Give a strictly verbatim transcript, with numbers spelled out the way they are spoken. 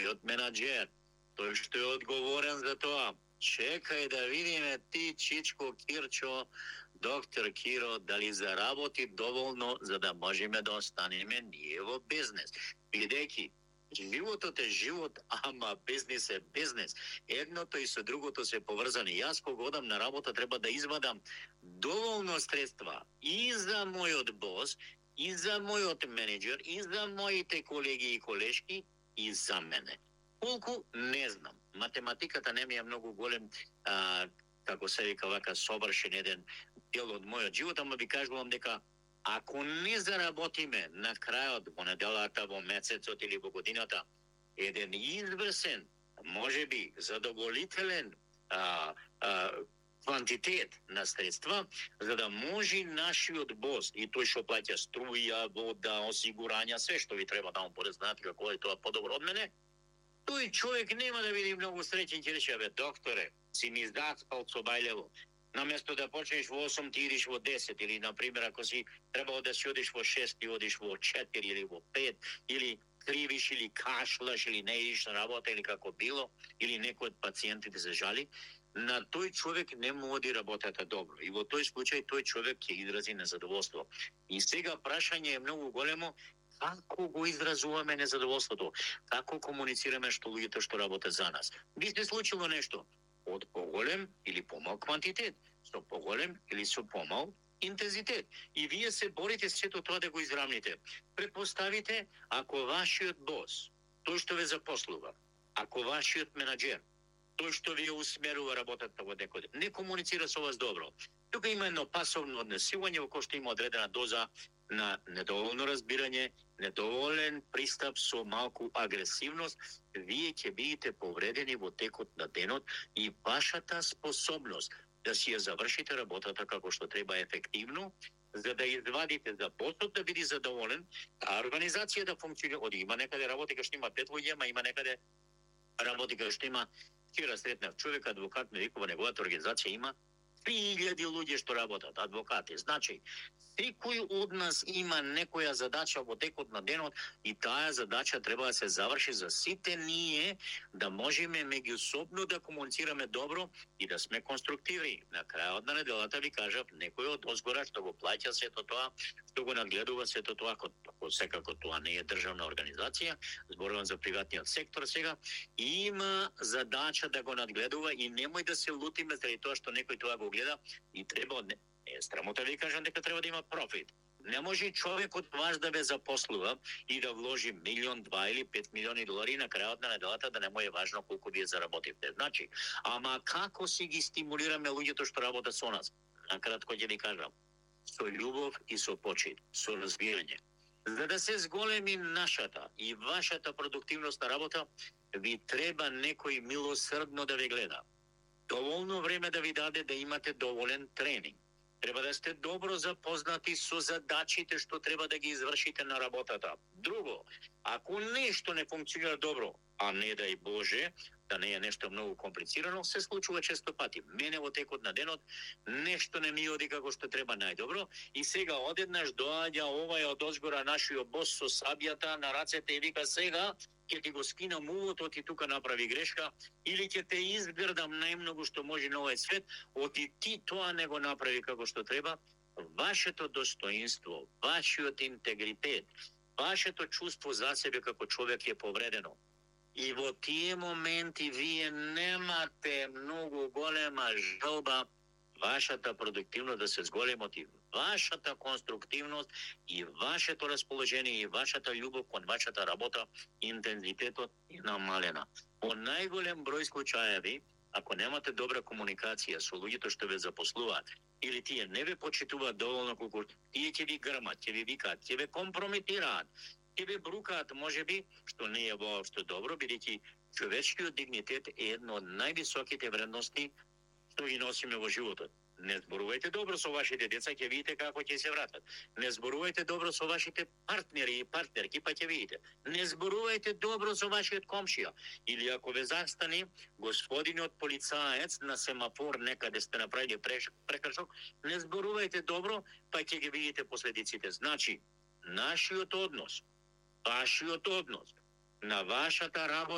вашиот менаџер, тој што е одговорен за тоа. Чекај да видиме ти, Чичко, Кирчо, доктор Киро, дали заработи доволно за да можеме да останеме ние во бизнес. Бидејќи животот е живот, ама бизнес е бизнес. Едното и со другото се поврзани. Јас кога одам на работа треба да извадам доволно средства и за мојот бос, и за мојот менеджер, и за моите колеги и колешки, и за мене. Колку не знам. Математиката не ми е многу голем, а, како се вика вака, совршен еден дел од мојот живот, ама ви кажувам дека ако не заработиме на крајот во неделата, во месецот или во годината еден изврсен, можеби задоволителен а, а, квантитет на средства, за да може нашиот бос и тој што плаќа струја, вода, осигурања, све што ви треба да му порезнаат како е тоа подобро од мене, тој човек нема да биде многу среќен, ќе рече: бе, докторе, си ми заспал со бајлево. Наместо да почнеш во осум, ти идиш во десет, или, например, ако си требало да си одиш во шест, ти одиш во четири или во пет, или кривиш, или кашлаш, или не идиш на работа, или како било, или некој од пациентите се жали, на тој човек не му оди работата добро. И во тој случај тој човек ќе изрази незадоволство. И сега прашање е многу големо: како го изразуваме незадоволството? Како комуницираме што луѓето што работат за нас? Би се случило нешто од поголем или помал квантитет, со поголем или со помал интензитет. И вие се борите сето тоа да го изравните. Предпоставите, ако вашиот бос, тој што ве запослува, ако вашиот менаџер, тој што ви усмерува работата во некој, не комуницира со вас добро. Тука има едно пасовно однесување во кој што има одредена доза на недоволно разбирање, недоволен пристап со малку агресивност, вие ќе бидете повредени во текот на денот и вашата способност да си ја завршите работата како што треба ефективно, за да извадите за босот да биде задоволен, а организација да функционира. Оди има некаде работи кај што има пет луѓе, ама има некаде работи кај што има, вчера сретнав човек, адвокат, ме викува, неговата организација има три илјади луѓе што работат, адвокати. Значи, секој од нас има некоја задача во текот на денот и таа задача треба да се заврши за сите ние да можеме меѓусобно да комуницираме добро и да сме конструктивни. На крајот на неделата ви кажав, некој од озгора што го плаќа сето тоа, што го надгледува сето тоа, како секако тоа не е државна организација, зборувам за приватниот сектор сега, има задача да го надгледува и немој да се лутиме заради тоа што некој тоа го гледа и треба не е срамота ви кажам дека треба да има профит. Не може човекот ваш да ве запослува и да вложи милион, два или пет милиони долари на крајот на неделата да не му е важно колку вие заработивте. Значи, ама како си ги стимулираме луѓето што работат со нас? Накратко ќе ви кажам. Со љубов и со почит, со разбирање. За да се зголеми нашата и вашата продуктивност на работа, ви треба некој милосрдно да ве гледа. Доволно време да ви даде да имате доволен тренинг. Треба да сте добро запознати со задачите што треба да ги извршите на работата. Друго, ако нешто не функционира добро, а не дај Боже, да не е нешто многу комплицирано, се случува често пати. Мене во текот на денот нешто не ми оди како што треба најдобро и сега одеднаш доаѓа овај од озгора нашиот бос со сабјата на рацете и вика: сега ќе ти го скинам увото, ти тука направи грешка, или ќе те изгрдам најмногу што може на овој свет, оти ти тоа не го направи како што треба. Вашето достоинство, вашиот интегритет, вашето чувство за себе како човек е повредено. И во тие моменти вие немате многу голема желба вашата продуктивност да се зголемот и вашата конструктивност и вашето расположение и вашата љубов кон вашата работа, интензитетот е намалена. По најголем број случаеви, ако немате добра комуникација со луѓето што ве запослуваат, или тие не ве почитуваат доволно колку, тие ќе ви грмат, ќе ви викаат, ќе ве компрометираат, ќе ве брукаат, можеби, што не е воопшто добро, бидејќи човечкиот дигнитет е една од највисоките вредности што ги носиме во животот. Не зборувајте добро со вашите деца, ќе видите како ќе се вратат. Не зборувајте добро со вашите партнери и партнерки, па ќе видите. Не зборувајте добро со вашиот комшија. Или ако ве застане господинот полицаец на семафор некаде сте направили прекршок, не зборувајте добро, па ќе ги видите последиците. Значи, нашиот однос, вашиот однос на вашата работа